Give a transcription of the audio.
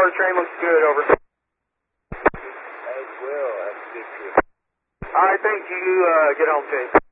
Florida train looks good, over. As well, that's good. Alright, thank you. Get home, Chase.